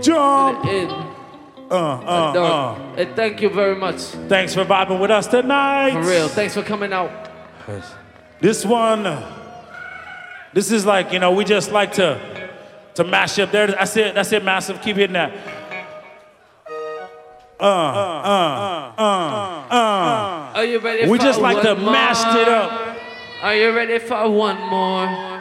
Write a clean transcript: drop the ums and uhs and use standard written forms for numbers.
Jump. Hey, thank you very much. Thanks for vibing with us tonight. For real. Thanks for coming out. This one, this is like, you know, we just like to mash up there. That's it, Massive. Keep hitting that. Are you ready for We just like to one mash it up. Are you ready for one more?